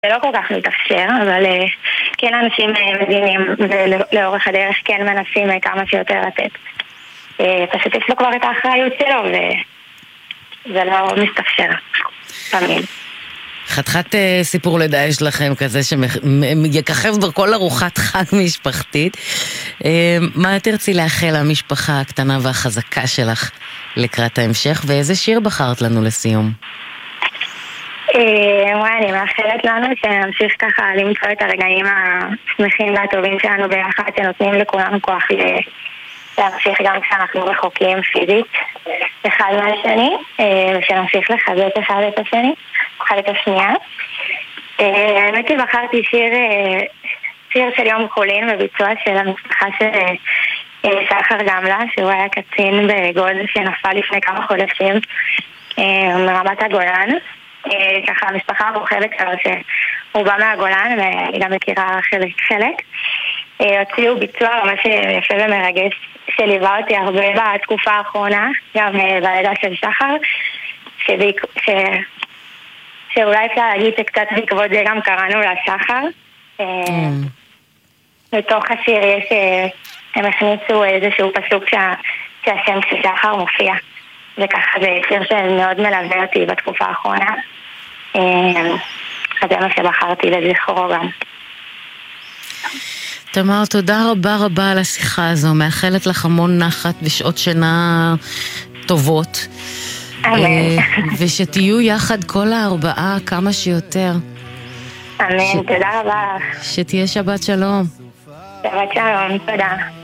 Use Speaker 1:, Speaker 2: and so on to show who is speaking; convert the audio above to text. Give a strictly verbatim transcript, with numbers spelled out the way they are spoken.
Speaker 1: זה לא כל כך מתאפשר, אבל כן אנשים מבינים ולאורך הדרך כן מנסים כמה שיותר לתת. פשוט יש לו כבר את האחריות שלו וזה לא מתאפשר תמיד.
Speaker 2: חתיכת סיפור לידה יש לכם כזה שיככב בכל ארוחת חג משפחתית. מה תרצי לאחל למשפחה הקטנה והחזקה שלך לקראת ההמשך, ואיזה שיר בחרת לנו לסיום?
Speaker 1: אני מאחלת לנו שנמשיך ככה למצוא את הרגעים השמחים והטובים שלנו ביחד, שנותנים לכולנו כוח להמשיך גם כשאנחנו רחוקים פיזית אחד מהשני, ושנמשיך לחזק אחד את השני, אחד את השנייה. האמת היא בחרתי שיר שיר של יום חולין בביצוע של המשפחה של שחר גמלה, שהוא היה קצין בגולד שנפל לפני כמה חודשים מרמת הגולן. ככה המשפחה המורחבת שלו שהוא בא מהגולן, ואני גם מכירה חלק חלק. הוציאו ביצוע ממש יפה ומרגש שליווה אותי הרבה בתקופה האחרונה, גם בלידה של שחר, שביק... ש... שאולי אפשר להגיד שקצת בעקבות זה גם קראנו לשחר. בתוך השיר יש, הם הכניסו איזשהו פסוק שה... שהשם של שחר מופיע. וככה זה שיר שמאוד מלווה אותי בתקופה האחרונה. אז זה מה שבחרתי לזכרו גם.
Speaker 2: תמר, תודה רבה רבה על השיחה הזו. מאחלת לך המון נחת ושעות שינה טובות.
Speaker 1: אמן.
Speaker 2: ושתהיו יחד כל הארבעה כמה שיותר.
Speaker 1: אמן, תודה רבה.
Speaker 2: שתהיה שבת שלום.
Speaker 1: שבת שלום, תודה.